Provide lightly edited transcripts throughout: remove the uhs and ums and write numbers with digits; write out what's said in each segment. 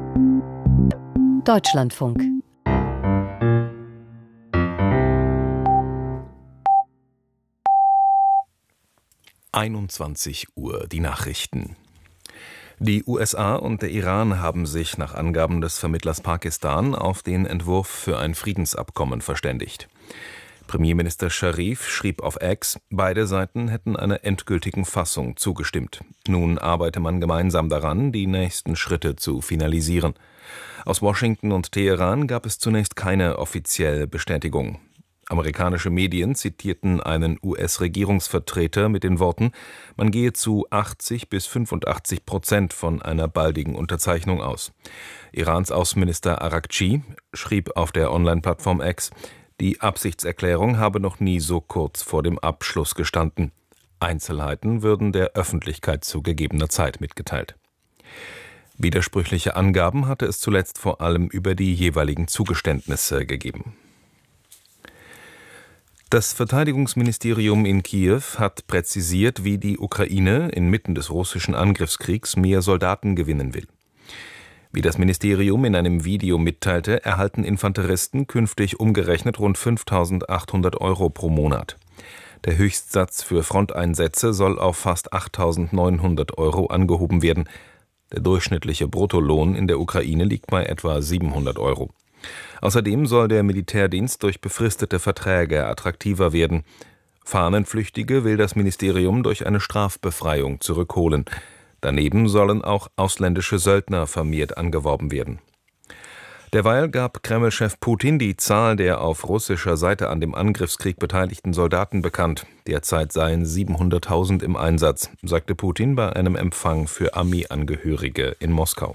Deutschlandfunk. Uhr, die Nachrichten. Die USA und der Iran haben sich nach Angaben des Vermittlers Pakistan auf den Entwurf für ein Friedensabkommen verständigt. Premierminister Scharif schrieb auf X, beide Seiten hätten einer endgültigen Fassung zugestimmt. Nun arbeite man gemeinsam daran, die nächsten Schritte zu finalisieren. Aus Washington und Teheran gab es zunächst keine offizielle Bestätigung. Amerikanische Medien zitierten einen US-Regierungsvertreter mit den Worten, man gehe zu 80-85% von einer baldigen Unterzeichnung aus. Irans Außenminister Araghchi schrieb auf der Online-Plattform X, die Absichtserklärung habe noch nie so kurz vor dem Abschluss gestanden. Einzelheiten würden der Öffentlichkeit zu gegebener Zeit mitgeteilt. Widersprüchliche Angaben hatte es zuletzt vor allem über die jeweiligen Zugeständnisse gegeben. Das Verteidigungsministerium in Kiew hat präzisiert, wie die Ukraine inmitten des russischen Angriffskriegs mehr Soldaten gewinnen will. Wie das Ministerium in einem Video mitteilte, erhalten Infanteristen künftig umgerechnet rund 5.800 € pro Monat. Der Höchstsatz für Fronteinsätze soll auf fast 8.900 € angehoben werden. Der durchschnittliche Bruttolohn in der Ukraine liegt bei etwa 700 €. Außerdem soll der Militärdienst durch befristete Verträge attraktiver werden. Fahnenflüchtige will das Ministerium durch eine Strafbefreiung zurückholen. Daneben sollen auch ausländische Söldner vermehrt angeworben werden. Derweil gab Kreml-Chef Putin die Zahl der auf russischer Seite an dem Angriffskrieg beteiligten Soldaten bekannt. Derzeit seien 700.000 im Einsatz, sagte Putin bei einem Empfang für Armeeangehörige in Moskau.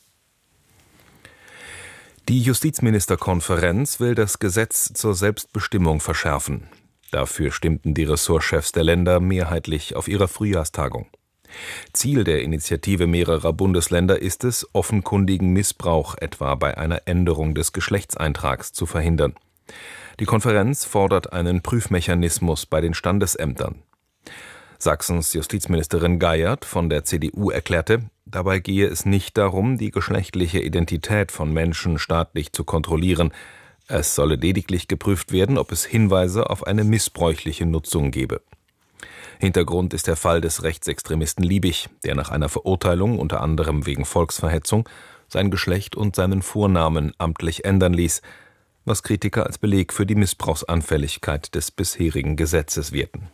Die Justizministerkonferenz will das Gesetz zur Selbstbestimmung verschärfen. Dafür stimmten die Ressortchefs der Länder mehrheitlich auf ihrer Frühjahrstagung. Ziel der Initiative mehrerer Bundesländer ist es, offenkundigen Missbrauch etwa bei einer Änderung des Geschlechtseintrags zu verhindern. Die Konferenz fordert einen Prüfmechanismus bei den Standesämtern. Sachsens Justizministerin Geiert von der CDU erklärte, dabei gehe es nicht darum, die geschlechtliche Identität von Menschen staatlich zu kontrollieren. Es solle lediglich geprüft werden, ob es Hinweise auf eine missbräuchliche Nutzung gebe. Hintergrund ist der Fall des Rechtsextremisten Liebig, der nach einer Verurteilung unter anderem wegen Volksverhetzung sein Geschlecht und seinen Vornamen amtlich ändern ließ, was Kritiker als Beleg für die Missbrauchsanfälligkeit des bisherigen Gesetzes werten.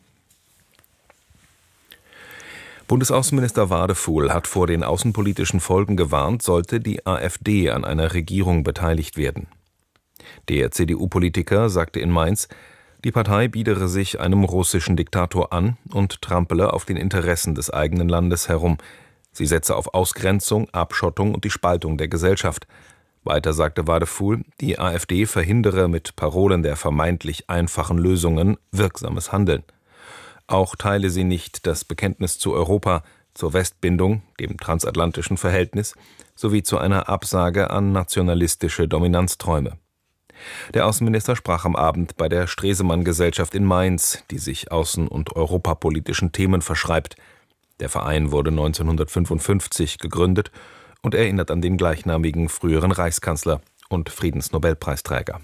Bundesaußenminister Wadefuhl hat vor den außenpolitischen Folgen gewarnt, sollte die AfD an einer Regierung beteiligt werden. Der CDU-Politiker sagte in Mainz, die Partei biedere sich einem russischen Diktator an und trampele auf den Interessen des eigenen Landes herum. Sie setze auf Ausgrenzung, Abschottung und die Spaltung der Gesellschaft. Weiter sagte Wadefuhl, die AfD verhindere mit Parolen der vermeintlich einfachen Lösungen wirksames Handeln. Auch teile sie nicht das Bekenntnis zu Europa, zur Westbindung, dem transatlantischen Verhältnis, sowie zu einer Absage an nationalistische Dominanzträume. Der Außenminister sprach am Abend bei der Stresemann-Gesellschaft in Mainz, die sich außen- und europapolitischen Themen verschreibt. Der Verein wurde 1955 gegründet und erinnert an den gleichnamigen früheren Reichskanzler und Friedensnobelpreisträger.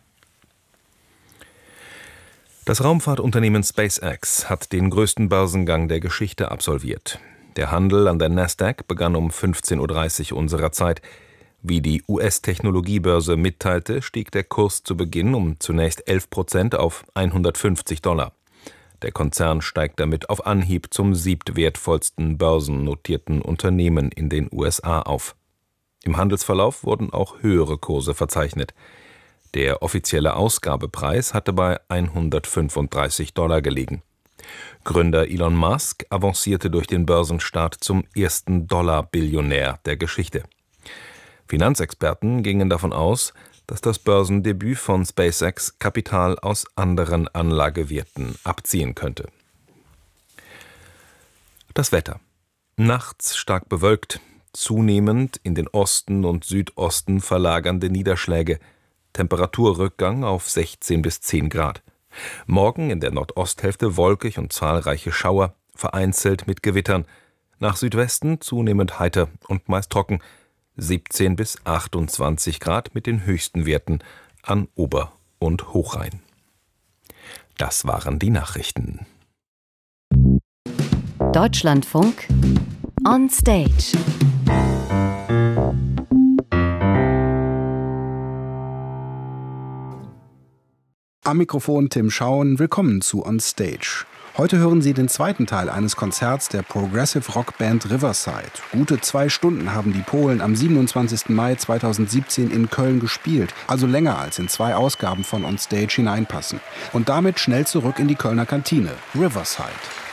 Das Raumfahrtunternehmen SpaceX hat den größten Börsengang der Geschichte absolviert. Der Handel an der Nasdaq begann um 15.30 Uhr unserer Zeit. Wie die US-Technologiebörse mitteilte, stieg der Kurs zu Beginn um zunächst 11% auf $150. Der Konzern steigt damit auf Anhieb zum siebtwertvollsten börsennotierten Unternehmen in den USA auf. Im Handelsverlauf wurden auch höhere Kurse verzeichnet. Der offizielle Ausgabepreis hatte bei $135 gelegen. Gründer Elon Musk avancierte durch den Börsenstart zum ersten Dollar-Billionär der Geschichte. Finanzexperten gingen davon aus, dass das Börsendebüt von SpaceX Kapital aus anderen Anlagewerten abziehen könnte. Das Wetter. Nachts stark bewölkt, zunehmend in den Osten und Südosten verlagernde Niederschläge, Temperaturrückgang auf 16 bis 10 Grad. Morgen in der Nordosthälfte wolkig und zahlreiche Schauer, vereinzelt mit Gewittern. Nach Südwesten zunehmend heiter und meist trocken. 17 bis 28 Grad mit den höchsten Werten an Ober- und Hochrhein. Das waren die Nachrichten. Deutschlandfunk on Stage. Am Mikrofon Tim Schauen, willkommen zu On Stage. Heute hören Sie den zweiten Teil eines Konzerts der Progressive Rock Band Riverside. Gute 2 Stunden haben die Polen am 27. Mai 2017 in Köln gespielt, also länger als in 2 Ausgaben von On Stage hineinpassen. Und damit schnell zurück in die Kölner Kantine, Riverside.